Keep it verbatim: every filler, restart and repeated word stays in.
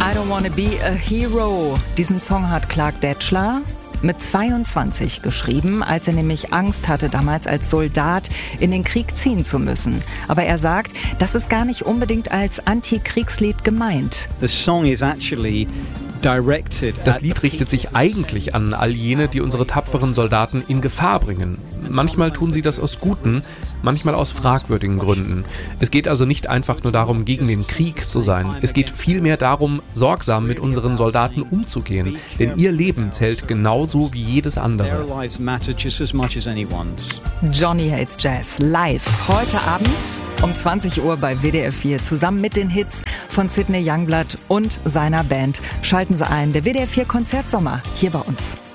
I don't wanna be a hero. Diesen Song hat Clark Detschler mit zweiundzwanzig geschrieben, als er nämlich Angst hatte, damals als Soldat in den Krieg ziehen zu müssen. Aber er sagt, das ist gar nicht unbedingt als Antikriegslied gemeint. The song is actually Das Lied richtet sich eigentlich an all jene, die unsere tapferen Soldaten in Gefahr bringen. Manchmal tun sie das aus guten, manchmal aus fragwürdigen Gründen. Es geht also nicht einfach nur darum, gegen den Krieg zu sein. Es geht vielmehr darum, sorgsam mit unseren Soldaten umzugehen. Denn ihr Leben zählt genauso wie jedes andere. Johnny Hates Jazz live heute Abend um zwanzig Uhr bei W D R vier zusammen mit den Hits von Sidney Youngblood und seiner Band. Schalten Sie ein, der W D R vier Konzertsommer hier bei uns.